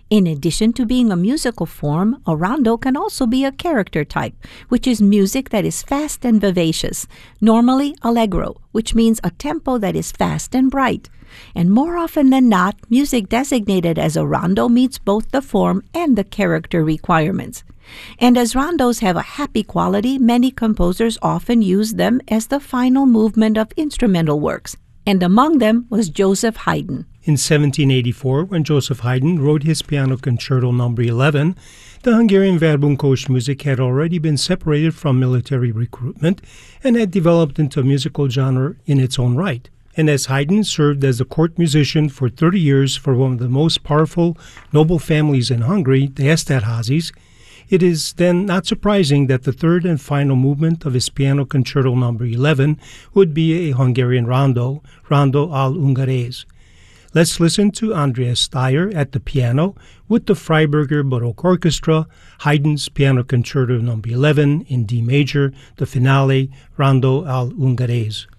In addition to being a musical form, a rondo can also be a character type, which is music that is fast and vivacious, normally allegro, which means a tempo that is fast and bright. And more often than not, music designated as a rondo meets both the form and the character requirements. And as rondos have a happy quality, many composers often use them as the final movement of instrumental works, and among them was Joseph Haydn. In 1784, when Joseph Haydn wrote his Piano Concerto No. 11, the Hungarian Verbum Coach music had already been separated from military recruitment and had developed into a musical genre in its own right. And as Haydn served as a court musician for 30 years for one of the most powerful noble families in Hungary, the Esterházys, it is then not surprising that the third and final movement of his Piano Concerto No. 11 would be a Hungarian rondo, Rondo al Ungherese. Let's listen to Andreas Steyr at the piano with the Freiburger Baroque Orchestra, Haydn's Piano Concerto No. 11 in D major, the finale, Rondo al Ungherese.